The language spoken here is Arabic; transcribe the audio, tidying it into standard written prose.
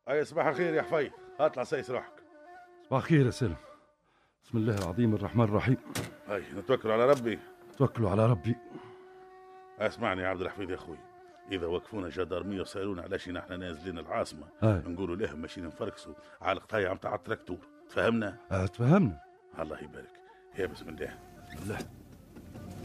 أي صباح الخير يا حفيظ، اطلع سيس روحك. صباح الخير يا سلم. بسم الله العظيم الرحمن الرحيم. هاي نتوكل على ربي. توكلوا على ربي. اسمعني يا عبد الحفيظ يا اخوي، اذا وقفونا جدارمية وسالونا علاش نحن نازلين العاصمه نقولوا لهم ماشيين نفركسوا على القطايع متاع التراكتور. تفهمنا؟ تفهمنا. الله يبارك. يا بسم الله. بسم الله.